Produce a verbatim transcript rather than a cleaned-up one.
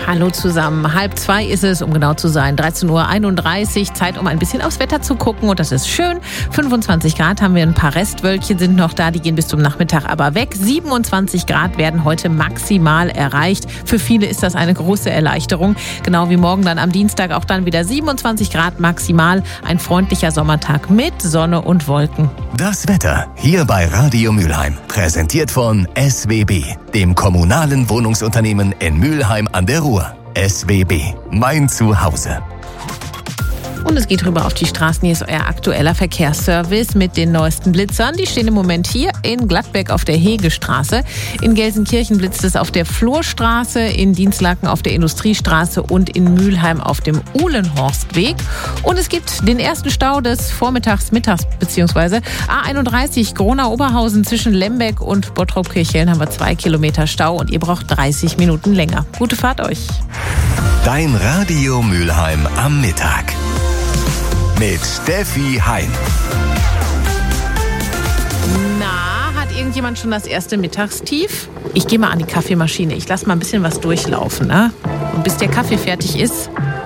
Hallo zusammen. Halb zwei ist es, um genau zu sein. dreizehn Uhr einunddreißig. Zeit, um ein bisschen aufs Wetter zu gucken. Und das ist schön. fünfundzwanzig Grad haben wir. Ein paar Restwölkchen sind noch da. Die gehen bis zum Nachmittag aber weg. siebenundzwanzig Grad werden heute maximal erreicht. Für viele ist das eine große Erleichterung. Genau wie morgen dann am Dienstag auch dann wieder siebenundzwanzig Grad maximal. Ein freundlicher Sommertag mit Sonne und Wolken. Das Wetter hier bei Radio Mülheim. Präsentiert von S W B, dem kommunalen Wohnungsunternehmen in Mülheim an der Ruhr. S W B, mein Zuhause. Und es geht rüber auf die Straßen. Hier ist euer aktueller Verkehrsservice mit den neuesten Blitzern. Die stehen im Moment hier in Gladbeck auf der Hegestraße. In Gelsenkirchen blitzt es auf der Florstraße, in Dinslaken auf der Industriestraße und in Mülheim auf dem Uhlenhorstweg. Und es gibt den ersten Stau des Vormittags, Mittags bzw. A einunddreißig Gronau-Oberhausen zwischen Lembeck und Bottrop-Kirchhellen haben wir zwei Kilometer Stau und ihr braucht dreißig Minuten länger. Gute Fahrt euch. Dein Radio Mülheim am Mittag. Mit Steffi Hein. Na, hat irgendjemand schon das erste Mittagstief? Ich gehe mal an die Kaffeemaschine. Ich lasse mal ein bisschen was durchlaufen, ne? Und bis der Kaffee fertig ist,